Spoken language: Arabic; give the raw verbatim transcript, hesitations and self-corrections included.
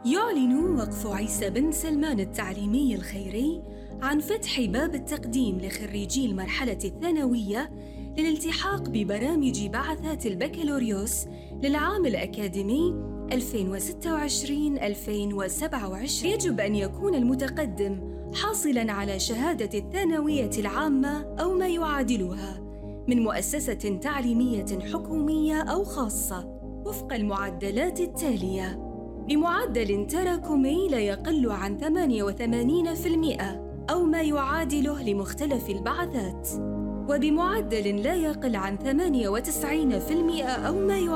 يعلن وقف عيسى بن سلمان التعليمي الخيري عن فتح باب التقديم لخريجي المرحلة الثانوية للالتحاق ببرامج بعثات البكالوريوس للعام الأكاديمي ألفين وستة وعشرين ألفين وسبعة وعشرين. يجب أن يكون المتقدم حاصلاً على شهادة الثانوية العامة أو ما يعادلها من مؤسسة تعليمية حكومية أو خاصة وفق المعدلات التالية: بمعدل تراكمي لا يقل عن ثمانية وثمانين بالمئة أو ما يعادله لمختلف البعثات، وبمعدل لا يقل عن ثمانية وتسعين بالمئة أو ما يعادله